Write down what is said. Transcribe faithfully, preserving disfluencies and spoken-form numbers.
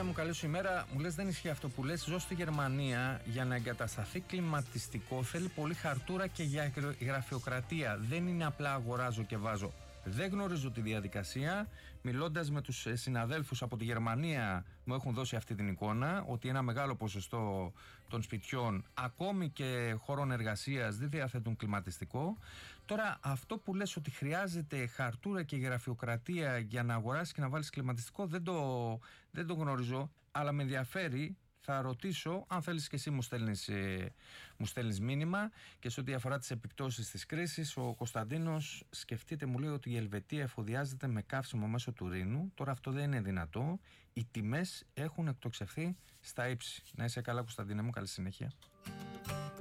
Αντρέα μου, καλή σου ημέρα. Μου λες δεν ισχύει αυτό που λες. Ζω στη Γερμανία. Για να εγκατασταθεί κλιματιστικό θέλει πολύ χαρτούρα και για γραφειοκρατία. Δεν είναι απλά αγοράζω και βάζω. Δεν γνωρίζω τη διαδικασία. Μιλώντας με τους συναδέλφους από τη Γερμανία, μου έχουν δώσει αυτή την εικόνα ότι ένα μεγάλο ποσοστό των σπιτιών, ακόμη και χώρων εργασίας, δεν διαθέτουν κλιματιστικό. Τώρα, αυτό που λες ότι χρειάζεται χαρτούρα και γραφειοκρατία για να αγοράσεις και να βάλεις κλιματιστικό, δεν το, δεν το γνωρίζω, αλλά με ενδιαφέρει. Θα ρωτήσω, αν θέλεις και εσύ μου στέλνεις, ε, μου στέλνεις μήνυμα. Και σε ό,τι αφορά τις επιπτώσεις της κρίσης, ο Κωνσταντίνος, σκεφτείτε, μου λέει ότι η Ελβετία εφοδιάζεται με καύσιμο μέσω του Ρήνου. Τώρα αυτό δεν είναι δυνατό. Οι τιμές έχουν εκτοξευθεί στα ύψη. Να είσαι καλά, Κωνσταντίνε μου, καλή συνέχεια.